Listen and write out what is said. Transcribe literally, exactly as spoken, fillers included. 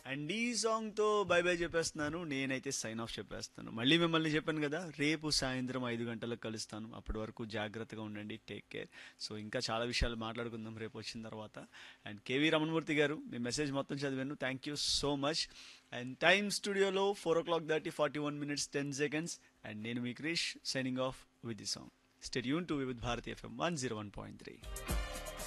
And ఈ సాంగ్తో by by చెప్పేస్తున్నాను. నేనైతే సైన్ ఆఫ్ చెప్పేస్తాను. మళ్ళీ మిమ్మల్ని చెప్పాను కదా, రేపు సాయంత్రం ఐదు గంటలకు కలుస్తాను. అప్పటి వరకు జాగ్రత్తగా ఉండండి. Take care. సో ఇంకా చాలా విషయాలు మాట్లాడుకుందాం రేపు వచ్చిన తర్వాత. అండ్ కేవీ రమణమూర్తి గారు, మీ మెసేజ్ మొత్తం చదివాను. Thank you so much. And time స్టూడియోలో ఫోర్ ఓ క్లాక్ దాటి forty one minutes ten seconds. And నేను మీ Krish, signing off with the song. Stay tune to with Bharati FM one zero one point three.